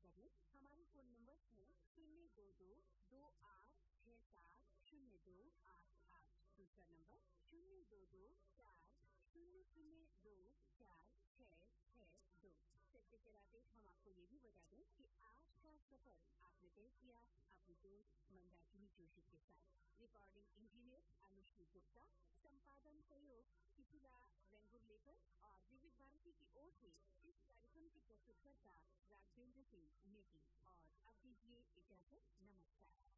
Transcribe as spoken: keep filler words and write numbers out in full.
बता दें हमारे फोन नंबर है शून्य दो दो दो आठ छह सात शून्य दो आठ आठ। दूसरा नंबर शून्य दो दो चार शून्य शून्य दो चार छह छह दो। चलते चलाते हम आपको ये भी बता दें कि आज का सफर आपने तय किया अपनी दोस्त मंदाकिनी जोशी के साथ। रिकॉर्डिंग इंजीनियर अनुश्री गुप्ता, संपादन सहयोग किशुला वेंगुर्लेकर और विविध भारती की ओर से इस कार्यक्रम के प्रस्तुतकर्ता राघवेंद्र सिंह नेगी। और अब दीजिए इजाजत, नमस्कार।